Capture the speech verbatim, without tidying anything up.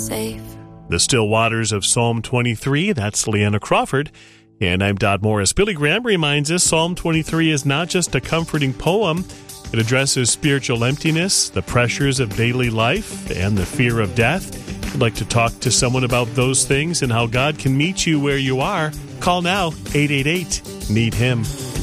safe. The Still Waters of Psalm twenty-three, that's Leanna Crawford. And I'm Dodd Morris. Billy Graham reminds us Psalm twenty-three is not just a comforting poem. It addresses spiritual emptiness, the pressures of daily life, and the fear of death. I'd like to talk to someone about those things and how God can meet you where you are. Call now, eight eight eight, need him.